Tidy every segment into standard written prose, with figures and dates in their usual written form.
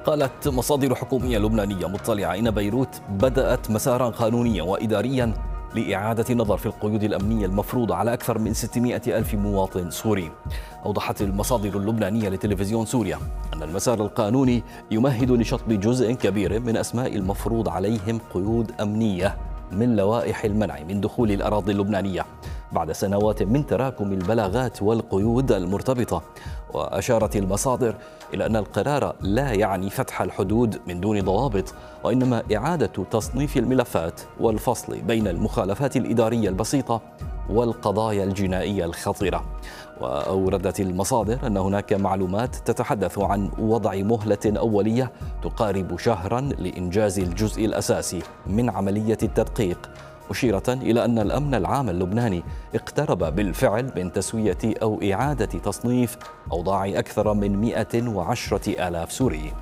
قالت مصادر حكومية لبنانية مطلعة إن بيروت بدأت مسارا قانونيا وإداريا لإعادة النظر في القيود الأمنية المفروضة على أكثر من 600 ألف مواطن سوري. أوضحت المصادر اللبنانية لتلفزيون سوريا أن المسار القانوني يمهد لشطب جزء كبير من أسماء المفروض عليهم قيود أمنية من لوائح المنع من دخول الأراضي اللبنانية بعد سنوات من تراكم البلاغات والقيود المرتبطة. وأشارت المصادر إلى أن القرار لا يعني فتح الحدود من دون ضوابط، وإنما إعادة تصنيف الملفات والفصل بين المخالفات الإدارية البسيطة والقضايا الجنائية الخطيرة. وأوردت المصادر أن هناك معلومات تتحدث عن وضع مهلة أولية تقارب شهرا لإنجاز الجزء الأساسي من عملية التدقيق، مشيرة إلى أن الأمن العام اللبناني اقترب بالفعل من تسوية أو إعادة تصنيف أوضاع أكثر من 110 آلاف سوري.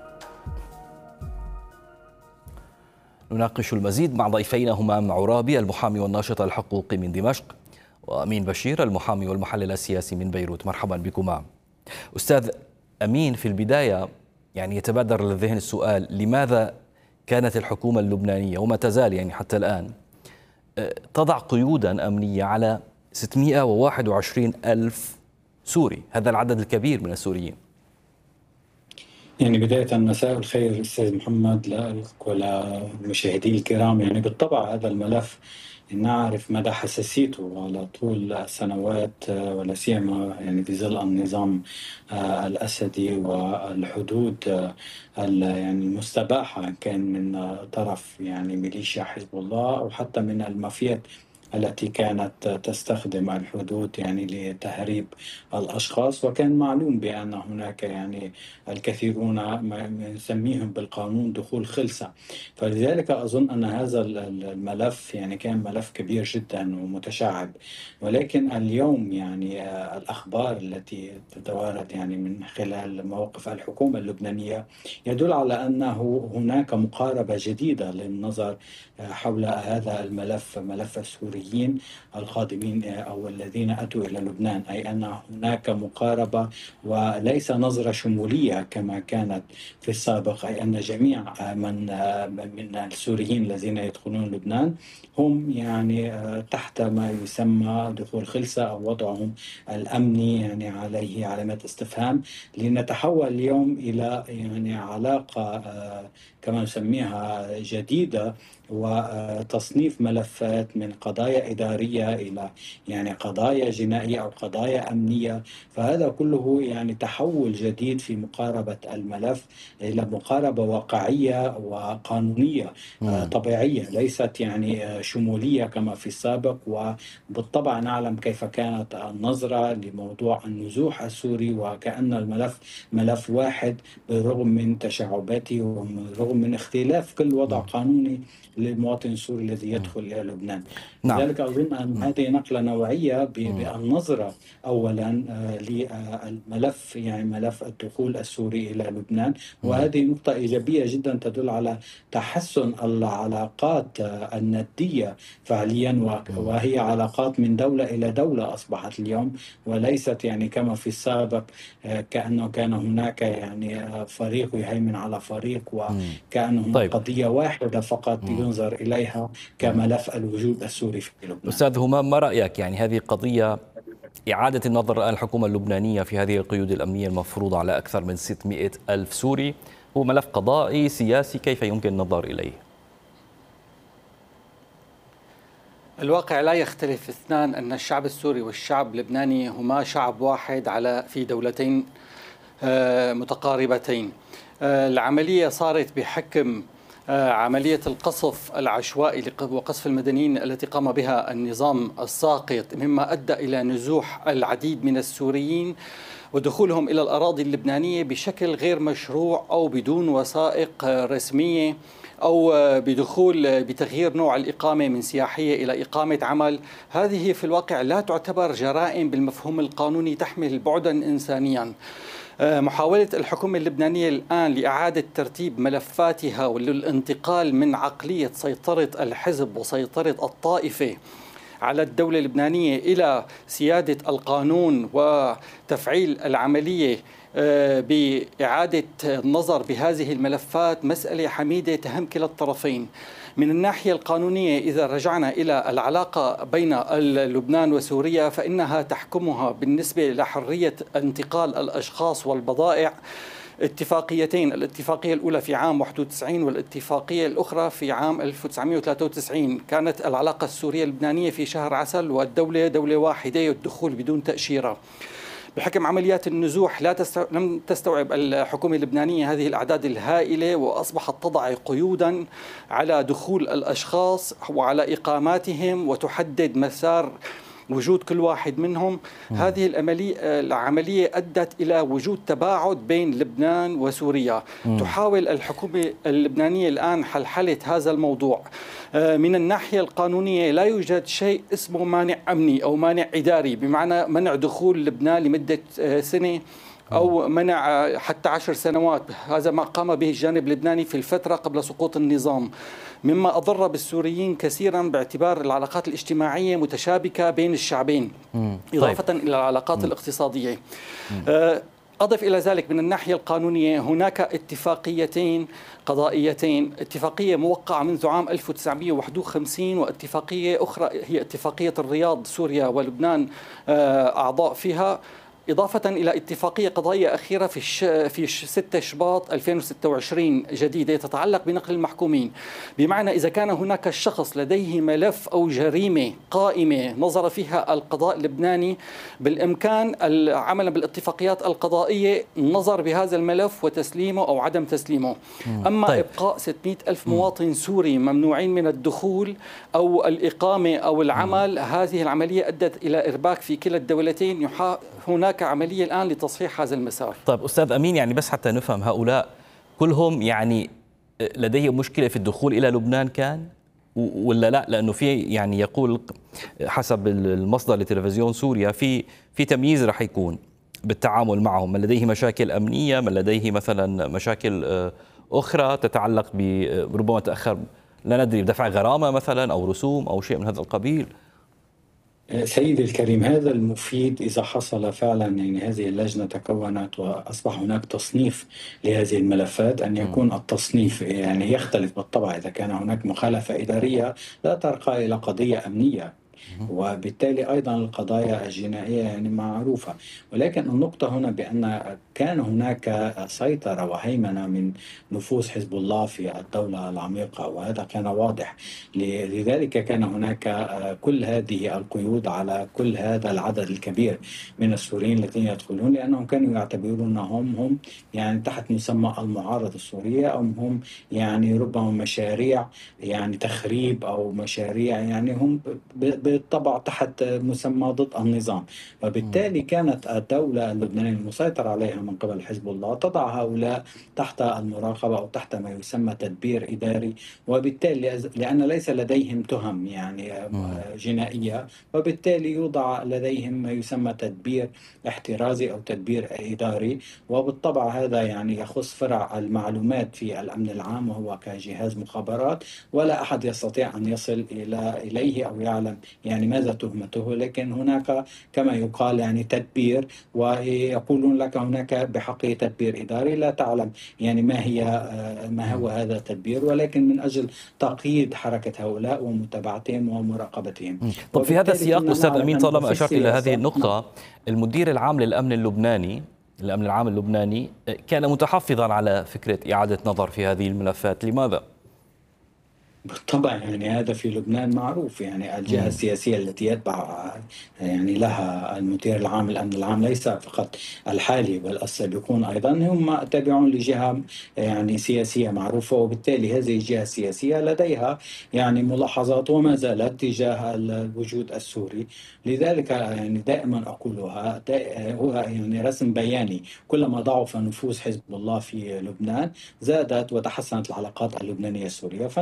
نناقش المزيد مع ضيفينا همام عرابي المحامي والناشط الحقوقي من دمشق، وأمين بشير المحامي والمحلل السياسي من بيروت. مرحبا بكما. أستاذ أمين، في البداية يتبادر للذهن السؤال: لماذا كانت الحكومة اللبنانية وما تزال حتى الآن تضع قيودا أمنية على 621 ألف سوري، هذا العدد الكبير من السوريين؟ بداية مساء الخير أستاذ محمد لك وللمشاهدين الكرام. بالطبع هذا الملف نعرف مدى حساسيته على طول السنوات، ولا سيما في ظل النظام الأسدي والحدود المستباحة كان من طرف ميليشيا حزب الله أو حتى من المافيات التي كانت تستخدم الحدود لتهريب الأشخاص. وكان معلوم بأن هناك الكثيرون نسميهم بالقانون دخول خلسة. فلذلك أظن أن هذا الملف كان ملف كبير جدا ومتشعب. ولكن اليوم الأخبار التي تتوارد من خلال مواقف الحكومة اللبنانية يدل على أنه هناك مقاربة جديدة للنظر حول هذا الملف، ملف السوريين القادمين أو الذين أتوا إلى لبنان، أي أن هناك مقاربة وليس نظرة شمولية كما كانت في السابق، أي أن جميع من السوريين الذين يدخلون لبنان هم تحت ما يسمى دخول خلسة أو وضعهم الأمني عليه علامات استفهام، لنتحول اليوم إلى علاقة كما نسميها جديدة، وتصنيف ملفات من قضايا إدارية إلى قضايا جنائية أو قضايا أمنية. فهذا كله تحول جديد في مقاربة الملف إلى مقاربة واقعية وقانونية طبيعية، ليست شمولية كما في السابق. وبالطبع نعلم كيف كانت النظرة لموضوع النزوح السوري، وكأن الملف ملف واحد بالرغم من تشعباته وبالرغم من اختلاف كل وضع قانوني للمواطن السوري الذي يدخل إلى لبنان. لذلك أظن أن هذه نقلة نوعية بالنظرة أولا للملف، ملف الدخول السوري إلى لبنان. وهذه نقطة إيجابية جدا تدل على تحسن العلاقات الندية فعليا، وهي علاقات من دولة إلى دولة أصبحت اليوم، وليست كما في السابق كأنه كان هناك فريق يهيمن على فريق، وكأنه قضية واحدة فقط ينظر إليها كملف الوجود السوري في لبنان. أستاذ همام، ما رأيك؟ هذه قضية إعادة النظر الحكومة اللبنانية في هذه القيود الأمنية المفروضة على أكثر من 600 ألف سوري هو ملف قضائي سياسي، كيف يمكن النظر إليه؟ الواقع لا يختلف اثنان، أن الشعب السوري والشعب اللبناني هما شعب واحد في دولتين متقاربتين. العملية صارت بحكم عملية القصف العشوائي وقصف المدنيين التي قام بها النظام الساقط، مما أدى إلى نزوح العديد من السوريين ودخولهم إلى الأراضي اللبنانية بشكل غير مشروع أو بدون وثائق رسمية، أو بتغيير نوع الإقامة من سياحية إلى إقامة عمل. هذه في الواقع لا تعتبر جرائم بالمفهوم القانوني، تحمل بعدا إنسانيا. محاولة الحكومة اللبنانية الآن لإعادة ترتيب ملفاتها وللانتقال من عقلية سيطرة الحزب وسيطرة الطائفة على الدولة اللبنانية إلى سيادة القانون وتفعيل العملية بإعادة النظر بهذه الملفات مسألة حميدة تهم كلا الطرفين. من الناحية القانونية إذا رجعنا إلى العلاقة بين لبنان وسوريا فإنها تحكمها بالنسبة لحرية انتقال الأشخاص والبضائع اتفاقيتين، الاتفاقية الأولى في عام 91 والاتفاقية الأخرى في عام 1993. كانت العلاقة السورية اللبنانية في شهر عسل، والدولة دولة واحدة، الدخول بدون تأشيرة. بحكم عمليات النزوح لم تستوعب الحكومة اللبنانية هذه الأعداد الهائلة، وأصبحت تضع قيودا على دخول الأشخاص وعلى إقاماتهم وتحدد مسار وجود كل واحد منهم. هذه العملية أدت إلى وجود تباعد بين لبنان وسوريا. تحاول الحكومة اللبنانية الآن حلحلة هذا الموضوع. من الناحية القانونية لا يوجد شيء اسمه مانع أمني أو مانع إداري، بمعنى منع دخول لبنان لمدة سنة أو منع حتى 10 سنوات. هذا ما قام به الجانب اللبناني في الفترة قبل سقوط النظام، مما أضر بالسوريين كثيرا باعتبار العلاقات الاجتماعية متشابكة بين الشعبين، إضافة إلى العلاقات الاقتصادية. أضف إلى ذلك من الناحية القانونية هناك اتفاقيتين قضائيتين، اتفاقية موقعة منذ عام 1951 واتفاقية أخرى هي اتفاقية الرياض، سوريا ولبنان أعضاء فيها، إضافة إلى اتفاقية قضائية أخيرة في 6 شباط 2026 جديدة تتعلق بنقل المحكومين. بمعنى إذا كان هناك الشخص لديه ملف أو جريمة قائمة نظر فيها القضاء اللبناني، بالإمكان عملا بالاتفاقيات القضائية نظر بهذا الملف وتسليمه أو عدم تسليمه. أما إبقاء 600 ألف مواطن سوري ممنوعين من الدخول أو الإقامة أو العمل، هذه العملية أدت إلى إرباك في كلا الدولتين. هناك عملية الآن لتصحيح هذا المسار. طيب أستاذ أمين، يعني بس حتى نفهم، هؤلاء كلهم يعني لديهم مشكلة في الدخول إلى لبنان كان ولا لا؟ لأنه في يعني يقول حسب المصدر لتلفزيون سوريا في تمييز رح يكون بالتعامل معهم، من لديه مشاكل أمنية، من لديه مثلا مشاكل أخرى تتعلق بربما تأخر لا ندري بدفع غرامة مثلا أو رسوم أو شيء من هذا القبيل. سيدي الكريم، هذا المفيد إذا حصل فعلا يعني هذه اللجنة تكونت وأصبح هناك تصنيف لهذه الملفات، أن يكون التصنيف يعني يختلف بالطبع. إذا كان هناك مخالفة إدارية لا ترقى إلى قضية أمنية، وبالتالي أيضا القضايا الجنائية يعني معروفة. ولكن النقطة هنا بأن كان هناك سيطرة وهيمنة من نفوذ حزب الله في الدولة العميقة، وهذا كان واضح. لذلك كان هناك كل هذه القيود على كل هذا العدد الكبير من السوريين الذين يدخلون، لأنهم كانوا يعتبرونهم هم يعني تحت مسمى المعارضة السورية، أو هم يعني ربما مشاريع يعني تخريب أو مشاريع يعني هم بالطبع تحت مسمى ضد النظام. وبالتالي كانت الدولة اللبنانية المسيطر عليها من قبل حزب الله تضع هؤلاء تحت المراقبة أو تحت ما يسمى تدبير إداري، وبالتالي لأن ليس لديهم تهم يعني جنائية، وبالتالي يوضع لديهم ما يسمى تدبير احترازي أو تدبير إداري. وبالطبع هذا يعني يخص فرع المعلومات في الأمن العام، وهو كجهاز مخابرات ولا أحد يستطيع أن يصل إليه أو يعلم يعني ماذا تهمته. لكن هناك كما يقال يعني تدبير، ويقولون لك هناك بحقه تدبير إداري، لا تعلم يعني ما هو هذا التدبير، ولكن من أجل تقييد حركة هؤلاء ومتابعتهم ومراقبتهم. طب في هذا السياق أستاذ أمين، طالما أشرت إلى هذه النقطة، المدير العام للأمن اللبناني، الأمن العام اللبناني، كان متحفظا على فكرة إعادة نظر في هذه الملفات. لماذا؟ بالطبع يعني هذا في لبنان معروف. يعني الجهة السياسية التي يتبع يعني لها المدير العام للأمن العام ليس فقط الحالي بل السابقون أيضا هم تابعون لجهة يعني سياسية معروفة، وبالتالي هذه الجهة السياسية لديها يعني ملاحظات وما زالت تجاه الوجود السوري. لذلك يعني دائما أقولها هو يعني رسم بياني، كلما ضعف نفوذ حزب الله في لبنان زادت وتحسنت العلاقات اللبنانية السورية. فنرى اليوم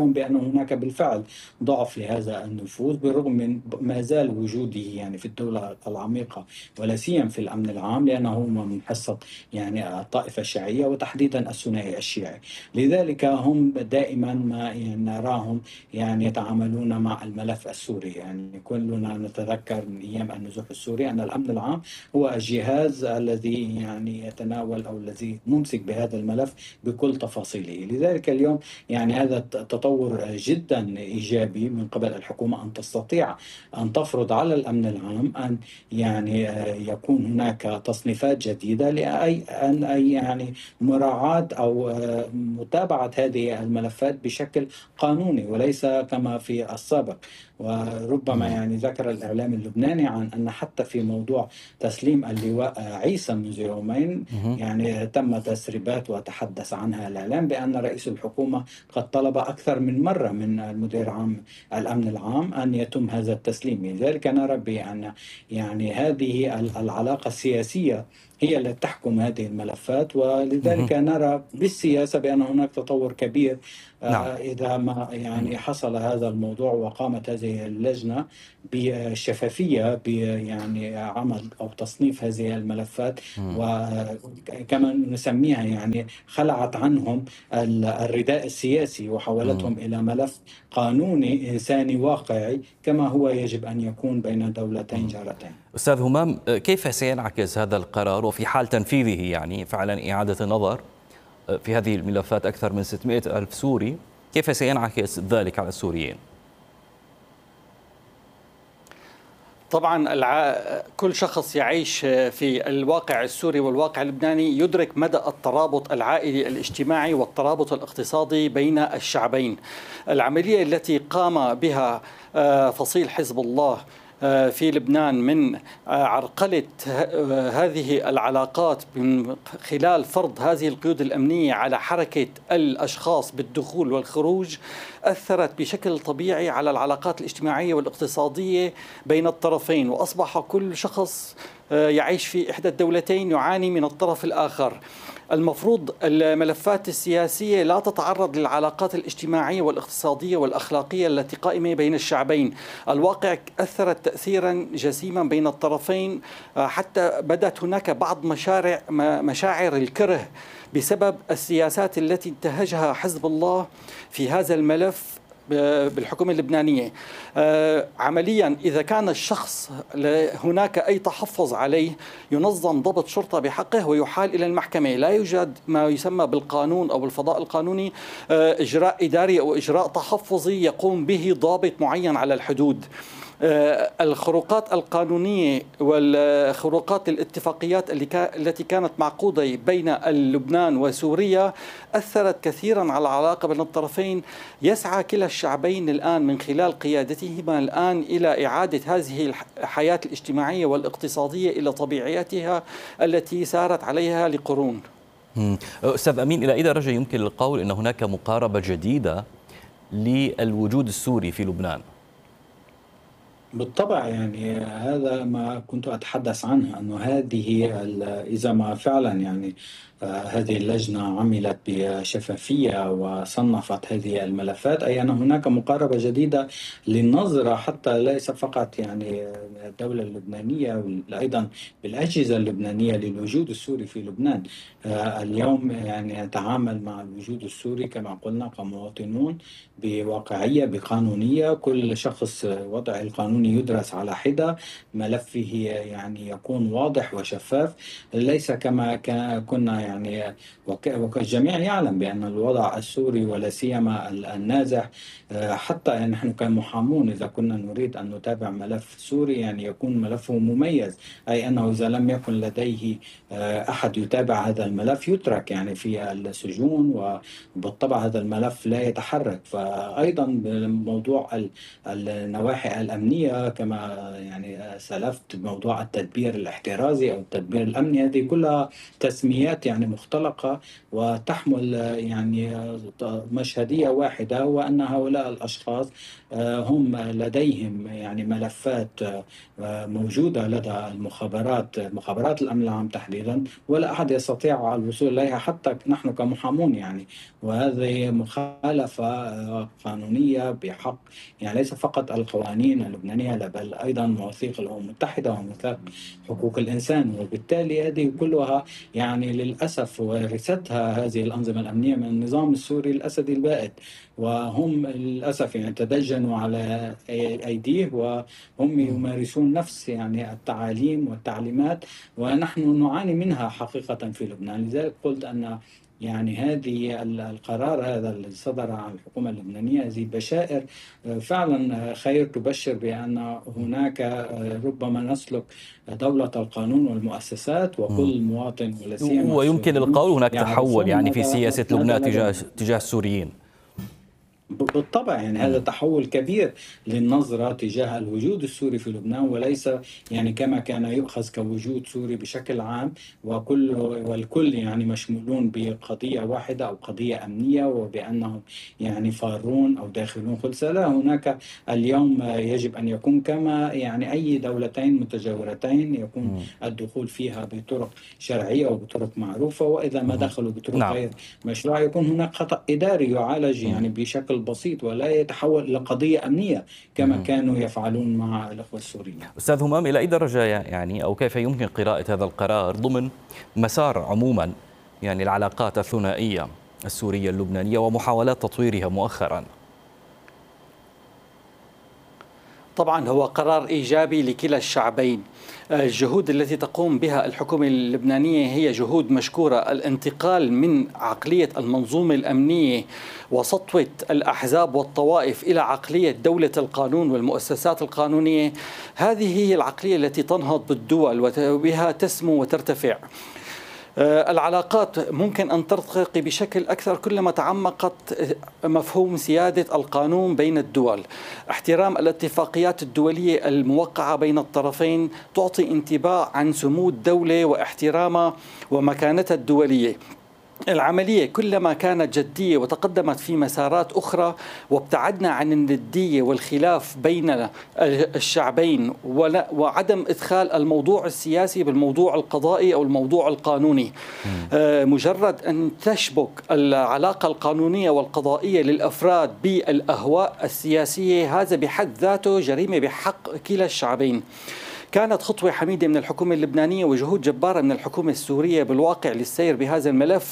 اليوم بأن هناك بالفعل ضعف لهذا النفوذ بالرغم من ما زال وجوده يعني في الدولة العميقة ولا سيما في الأمن العام، لأنه هو من حصة يعني الطائفة الشيعية وتحديدا الثنائي الشيعي. لذلك هم دائما ما يعني نراهم يعني يتعاملون مع الملف السوري. يعني كلنا نتذكر من أيام النزوح السوري أن الأمن العام هو الجهاز الذي يعني يتناول أو الذي ممسك بهذا الملف بكل تفاصيله. لذلك اليوم يعني هذا تطور جدا إيجابي من قبل الحكومة أن تستطيع أن تفرض على الأمن العام أن يعني يكون هناك تصنيفات جديدة لأي يعني مراعاة أو متابعة هذه الملفات بشكل قانوني وليس كما في السابق. وربما يعني ذكر الإعلام اللبناني عن أن حتى في موضوع تسليم اللواء عيسى منذ يومين يعني تم تسريبات وتحدث عنها الإعلام بأن رئيس الحكومة قد طلب أكثر من مرة من المدير عام الأمن العام أن يتم هذا التسليم. لذلك نرى بأن يعني هذه العلاقة السياسية هي التي تحكم هذه الملفات، ولذلك نرى بالسياسة بأن هناك تطور كبير. إذا ما يعني حصل هذا الموضوع وقامت هذه اللجنة بشفافية يعني عمل أو تصنيف هذه الملفات وكما نسميها يعني خلعت عنهم الرداء السياسي وحولتهم إلى ملف قانوني إنساني واقعي كما هو يجب أن يكون بين دولتين جارتين. أستاذ همام، كيف سينعكس هذا القرار وفي حال تنفيذه يعني فعلا إعادة النظر في هذه الملفات أكثر من 600 ألف سوري، كيف سينعكس ذلك على السوريين؟ طبعا كل شخص يعيش في الواقع السوري والواقع اللبناني يدرك مدى الترابط العائلي الاجتماعي والترابط الاقتصادي بين الشعبين. العملية التي قام بها فصيل حزب الله في لبنان من عرقلة هذه العلاقات من خلال فرض هذه القيود الأمنية على حركة الأشخاص بالدخول والخروج أثرت بشكل طبيعي على العلاقات الاجتماعية والاقتصادية بين الطرفين، وأصبح كل شخص يعيش في إحدى الدولتين يعاني من الطرف الآخر. المفروض الملفات السياسية لا تتعرض للعلاقات الاجتماعية والاقتصادية والأخلاقية التي قائمة بين الشعبين. الواقع أثرت تأثيرا جسيما بين الطرفين، حتى بدأت هناك بعض مشاعر الكره بسبب السياسات التي انتهجها حزب الله في هذا الملف بالحكومة اللبنانية. عمليا إذا كان الشخص هناك أي تحفظ عليه ينظم ضبط شرطة بحقه ويحال إلى المحكمة. لا يوجد ما يسمى بالقانون أو بالفضاء القانوني إجراء إداري أو إجراء تحفظي يقوم به ضابط معين على الحدود. الخروقات القانونية والخروقات الاتفاقيات التي كانت معقودة بين لبنان وسوريا أثرت كثيرا على العلاقة بين الطرفين. يسعى كلا الشعبين الآن من خلال قيادتهما الآن إلى إعادة هذه الحياة الاجتماعية والاقتصادية إلى طبيعيتها التي سارت عليها لقرون. أستاذ أمين، إلى أي درجة يمكن القول أن هناك مقاربة جديدة للوجود السوري في لبنان؟ بالطبع يعني هذا ما كنت أتحدث عنه، أنه هذه إذا ما فعلا يعني هذه اللجنة عملت بشفافية وصنفت هذه الملفات، أي أن هناك مقاربة جديدة للنظرة حتى ليس فقط يعني الدولة اللبنانية أيضا بالأجهزة اللبنانية للوجود السوري في لبنان. اليوم يعني نتعامل مع الوجود السوري كما قلنا كمواطنون بواقعية بقانونية. كل شخص وضعه القانوني يدرس على حدة، ملفه يعني يكون واضح وشفاف، ليس كما كنا يعني والجميع يعلم بأن الوضع السوري ولا سيما النازح، حتى نحن كمحامون إذا كنا نريد أن نتابع ملف سوري يعني يكون ملفه مميز، أي أنه إذا لم يكن لديه أحد يتابع هذا الملف يترك يعني في السجون، وبالطبع هذا الملف لا يتحرك. فأيضا موضوع النواحي الأمنية الأمنية كما يعني سلفت، موضوع التدبير الاحترازي أو التدبير الأمني، هذه كلها تسميات يعني مختلقة وتحمل يعني مشهدية واحدة، وأن هؤلاء الأشخاص هم لديهم يعني ملفات موجودة لدى مخابرات الأمن العام تحديدا، ولا أحد يستطيع الوصول إليها حتى نحن كمحامون يعني. وهذه مخالفة قانونية بحق يعني ليس فقط القوانين اللبنانية بل أيضا مواثيق الأمم المتحدة وميثاق حقوق الإنسان. وبالتالي هذه كلها يعني للأسف ورثتها هذه الأنظمة الأمنية من النظام السوري الأسدي البائد، وهم للأسف يعني تدجنوا على أيديه وهم يمارسون نفس يعني التعاليم والتعليمات، ونحن نعاني منها حقيقة في لبنان. لذلك قلت أن يعني هذه القرار هذا اللي صدر عن الحكومة اللبنانية هذه بشائر فعلا خير، تبشر بأن هناك ربما نسلك دولة القانون والمؤسسات، وكل مواطن ولا سيما ويمكن القول هناك تحول يعني في سياسة لبنان تجاه السوريين. بالطبع يعني هذا تحول كبير للنظرة تجاه الوجود السوري في لبنان، وليس يعني كما كان يؤخذ كوجود سوري بشكل عام والكل يعني مشمولون بقضية واحدة أو قضية أمنية وبأنهم يعني فارون أو داخلون خلسة. لا، هناك اليوم يجب أن يكون كما يعني أي دولتين متجاورتين، يكون الدخول فيها بطرق شرعية وبطرق معروفة، وإذا ما دخلوا بطرق غير مشروعة يكون هناك خطأ إداري يعالج يعني بشكل بسيط، ولا يتحول إلى قضية أمنية كما كانوا يفعلون مع الأخوة السوريين. أستاذ همام، إلى أي درجة يعني أو كيف يمكن قراءة هذا القرار ضمن مسار عموما يعني العلاقات الثنائية السورية اللبنانية ومحاولات تطويرها مؤخرا؟ طبعا هو قرار إيجابي لكلا الشعبين. الجهود التي تقوم بها الحكومة اللبنانية هي جهود مشكورة. الانتقال من عقلية المنظومة الأمنية وسطوة الأحزاب والطوائف إلى عقلية دولة القانون والمؤسسات القانونية، هذه هي العقلية التي تنهض بالدول وبها تسمو وترتفع. العلاقات ممكن أن ترتقي بشكل أكثر كلما تعمقت مفهوم سيادة القانون بين الدول. احترام الاتفاقيات الدولية الموقعة بين الطرفين تعطي انطباع عن سمو الدولة واحترامها ومكانتها الدولية. العملية كلما كانت جدية وتقدمت في مسارات أخرى وابتعدنا عن الندية والخلاف بين الشعبين وعدم إدخال الموضوع السياسي بالموضوع القضائي أو الموضوع القانوني، مجرد أن تشبك العلاقة القانونية والقضائية للأفراد بالأهواء السياسية، هذا بحد ذاته جريمة بحق كلا الشعبين. كانت خطوة حميدة من الحكومة اللبنانية وجهود جبارة من الحكومة السورية بالواقع للسير بهذا الملف.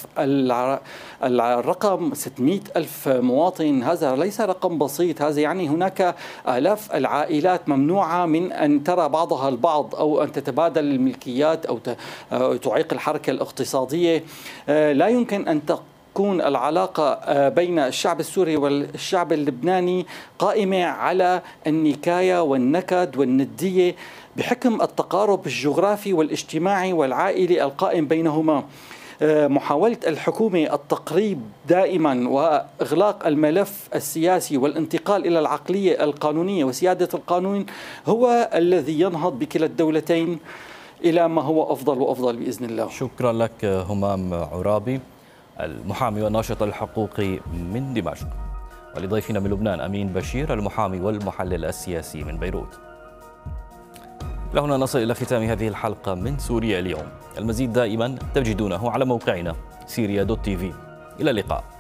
الرقم 600 ألف مواطن هذا ليس رقم بسيط، هذا يعني هناك آلاف العائلات ممنوعة من أن ترى بعضها البعض أو أن تتبادل الملكيات أو تعيق الحركة الاقتصادية. لا يمكن أن تكون العلاقة بين الشعب السوري والشعب اللبناني قائمة على النكاية والنكد والندية بحكم التقارب الجغرافي والاجتماعي والعائلي القائم بينهما. محاولة الحكومة التقريب دائما وإغلاق الملف السياسي والانتقال إلى العقلية القانونية وسيادة القانون هو الذي ينهض بكلا الدولتين إلى ما هو أفضل وأفضل بإذن الله. شكرا لك همام عرابي، المحامي والناشط الحقوقي من دمشق، ولضيفنا من لبنان أمين بشير، المحامي والمحلل السياسي من بيروت. لهنا نصل إلى ختام هذه الحلقة من سوريا اليوم. المزيد دائما تجدونه على موقعنا syria.tv. إلى اللقاء.